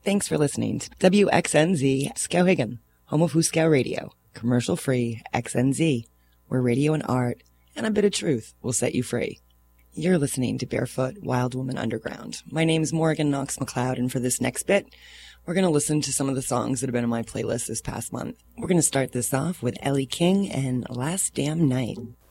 Thanks for listening to WXNZ Skowhegan, home of Huskow Radio, commercial-free XNZ, where radio and art and a bit of truth will set you free. You're listening to Barefoot Wild Woman Underground. My name's Morgan Knox McLeod, and for this next bit, we're going to listen to some of the songs that have been on my playlist this past month. We're going to start this off with Ellie King and Last Damn Night.